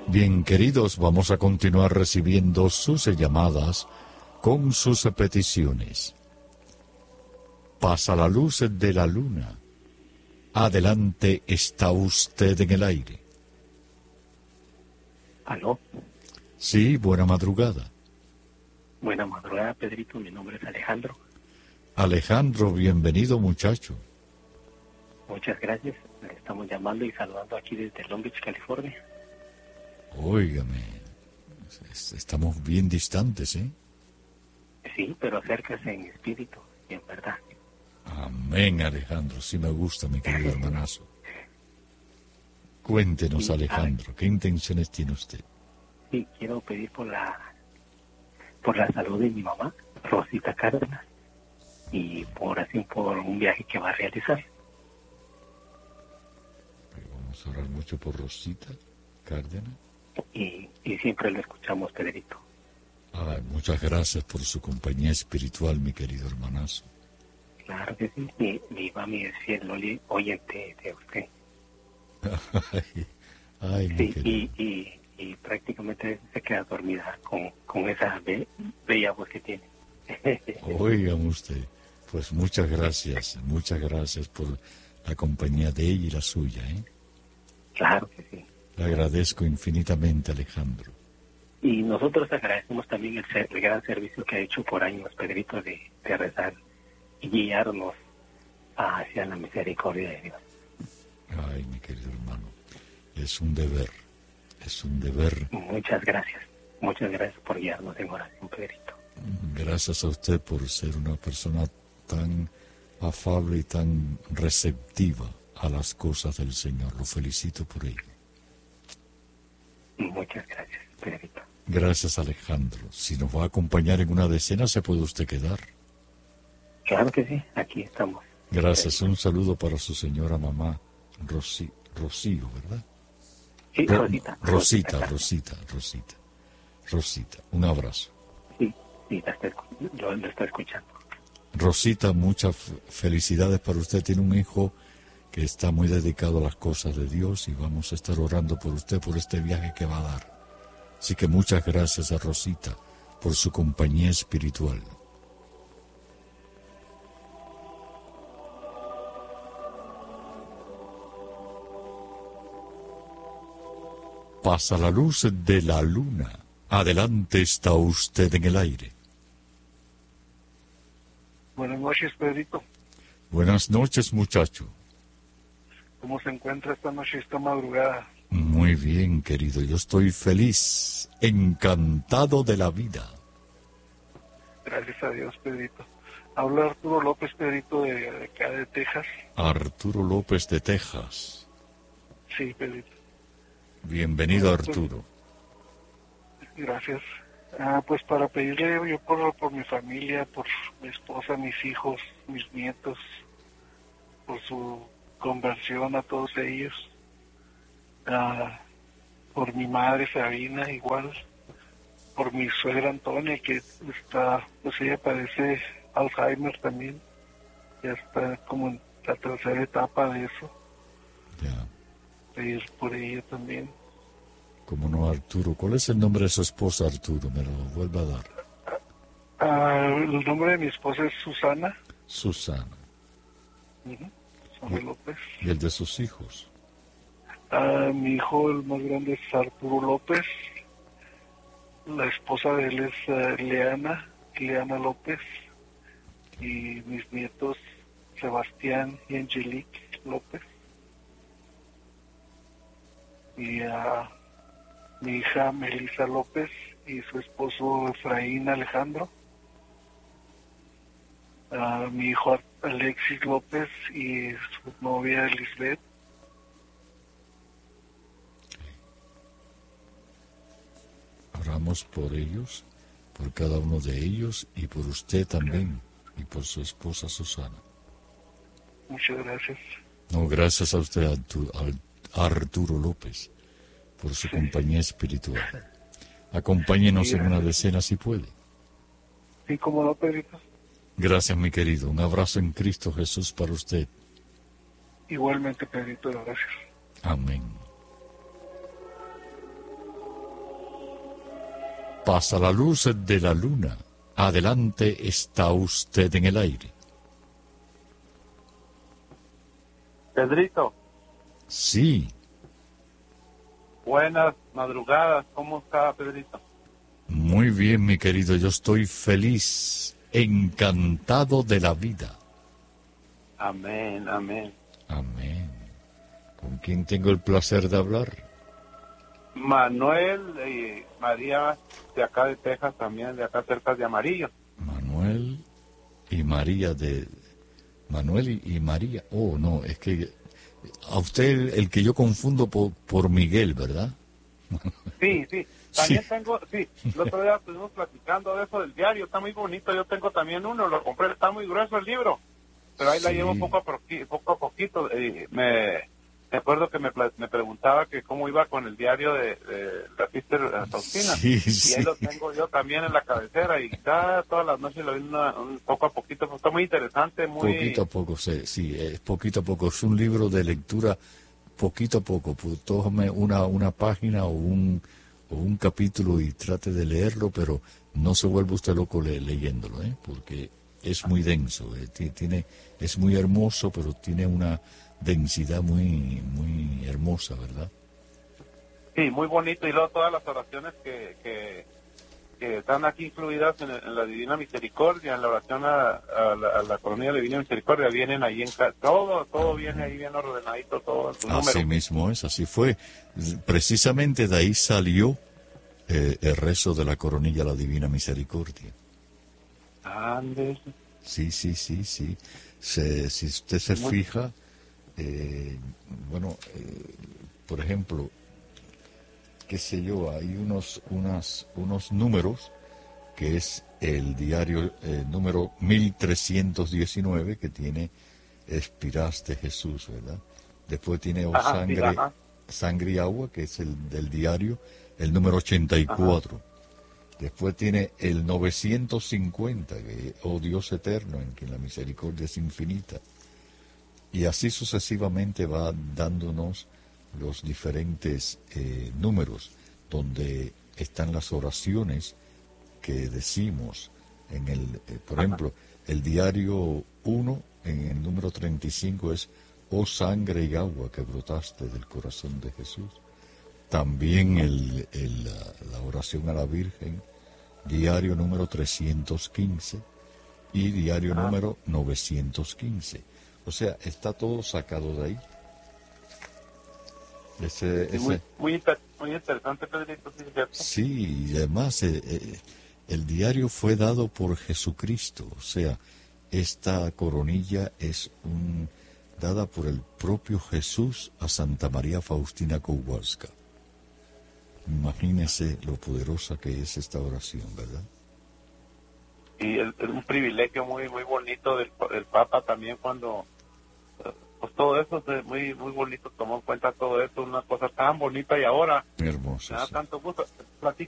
Bien, queridos, vamos a continuar recibiendo sus llamadas con sus peticiones. Pasa la luz de la luna. Adelante, está usted en el aire. ¿Aló? Sí, buena madrugada. Buena madrugada, Pedrito. Mi nombre es Alejandro. Alejandro, bienvenido, muchacho. Muchas gracias. Le estamos llamando y saludando aquí desde Long Beach, California. Óigame, estamos bien distantes, ¿eh? Sí, pero acérquese en espíritu y en verdad. Amén, Alejandro. Sí me gusta, mi querido hermanazo. Cuéntenos, Sí, Alejandro, ¿qué intenciones tiene usted? Sí, quiero pedir por la salud de mi mamá, Rosita Cárdenas, y por un viaje que va a realizar. Vamos a orar mucho por Rosita Cárdenas. Y siempre lo escuchamos, Pedrito. Muchas gracias por su compañía espiritual, mi querido hermanazo. Claro que sí. Mi mami es fiel oyente de usted. Ay, mi Sí, querido. y prácticamente se queda dormida con esa bella voz que tiene. Oigan usted, pues muchas gracias por la compañía de ella y la suya, ¿eh? Claro que sí. Le agradezco infinitamente, Alejandro. Y nosotros agradecemos también el gran servicio que ha hecho por años, Pedrito, de rezar y guiarnos hacia la misericordia de Dios. Ay, mi querido hermano, es un deber. Muchas gracias por guiarnos en oración, Pedrito. Gracias a usted por ser una persona tan afable y tan receptiva a las cosas del Señor. Lo felicito por ello. Muchas gracias, Pedrito. Gracias, Alejandro. Si nos va a acompañar en una decena, se puede usted quedar. Claro que sí, aquí estamos. Gracias. Un saludo para su señora mamá, Rocío, ¿verdad? Sí, Rosita, un abrazo. Sí, lo está escuchando. Rosita, muchas felicidades para usted. Tiene un hijo que está muy dedicado a las cosas de Dios y vamos a estar orando por usted, por este viaje que va a dar. Así que muchas gracias a Rosita por su compañía espiritual. Pasa la luz de la luna. Adelante, está usted en el aire. Buenas noches, Pedrito. Buenas noches, muchacho. ¿Cómo se encuentra esta noche, esta madrugada? Muy bien, querido. Yo estoy feliz, encantado de la vida. Gracias a Dios, Pedrito. Habla Arturo López, Pedrito, de acá de Texas. Arturo López de Texas. Sí, Pedrito. Bienvenido, Arturo. Gracias. Pues para pedirle yo por mi familia, por mi esposa, mis hijos, mis nietos, por su conversión a todos ellos. Por mi madre Sabina, igual. Por mi suegra Antonia, que está, pues ella padece Alzheimer también. Ya está como en la tercera etapa de eso. Ya. Pedir por ella también. ¿Cómo no, Arturo? ¿Cuál es el nombre de su esposa, Arturo? Me lo vuelve a dar. El nombre de mi esposa es Susana. Susana. Susana López. ¿Y el de sus hijos? Mi hijo, el más grande, es Arturo López. La esposa de él es Leana López. Y mis nietos, Sebastián y Angelique López. Y mi hija Melissa López y su esposo Efraín Alejandro. Mi hijo Alexis López y su novia Lisbeth. Oramos por ellos, por cada uno de ellos y por usted también y por su esposa Susana. Muchas gracias. No, gracias a usted, Arturo López, por su compañía espiritual. Acompáñenos en una decena si puede. Sí, cómo no, Pedrito. Gracias, mi querido. Un abrazo en Cristo Jesús para usted. Igualmente, Pedrito, gracias. Amén. pasa la luz de la luna. Adelante, está usted en el aire. Pedrito, Sí, buenas madrugadas. ¿Cómo está, Pedrito? muy bien, mi querido. Yo estoy feliz, encantado de la vida. Amén, amén. Amén. ¿Con quién tengo el placer de hablar? Manuel y María, de acá de Texas también, de acá cerca de Amarillo. Manuel y María de... Manuel y María. Oh, no, es que a usted el que yo confundo por Miguel, ¿verdad? Sí, sí. También Sí. tengo, sí, el otro día estuvimos platicando de eso del diario. Está muy bonito. Yo tengo también uno, lo compré. Está muy grueso el libro, pero ahí la Sí. llevo poco a poquito. Me acuerdo que me preguntaba que cómo iba con el diario de la Sister Faustina. Sí, Y sí. ahí lo tengo yo también en la cabecera y todas las noches lo vi un poco a poquito. Pues está muy interesante, muy... Poquito a poco, sí, es poquito a poco. Es un libro de lectura poquito a poco. Pues, tómame una página o un capítulo y trate de leerlo, pero no se vuelva usted loco leyéndolo, porque es muy denso. Es muy hermoso, pero tiene una densidad muy, muy hermosa, ¿verdad? Sí, muy bonito. Y luego todas las oraciones que están aquí incluidas en la Divina Misericordia, en la oración a la Coronilla de la Divina Misericordia, vienen ahí todo viene ahí bien ordenadito, todo en su número. Así mismo es, así fue. Precisamente de ahí salió el rezo de la Coronilla a la Divina Misericordia. Andes. Sí. Si usted se fija, por ejemplo, qué sé yo, hay unos números, que es el diario número 1319, que tiene Espirás de Jesús, ¿verdad? Después tiene Sangre y Agua, que es el del diario, el número 84. Ajá. Después tiene el 950, que oh Dios eterno, en quien la misericordia es infinita. Y así sucesivamente va dándonos los diferentes números, donde están las oraciones que decimos. Por ejemplo, el diario 1, en el número 35, es oh sangre y agua que brotaste del corazón de Jesús. También la oración a la Virgen, diario número 315 y diario número 915. O sea, está todo sacado de ahí. Muy interesante, Pedrito, ¿sí es cierto? Sí, y además el diario fue dado por Jesucristo. O sea, esta coronilla es dada por el propio Jesús a Santa María Faustina Kowalska. Imagínese lo poderosa que es esta oración, ¿verdad? Y es un privilegio muy muy bonito del Papa también, cuando pues todo eso es muy muy bonito, tomó en cuenta todo esto, una cosa tan bonita, y ahora Hermoso. me da Sí. tanto gusto.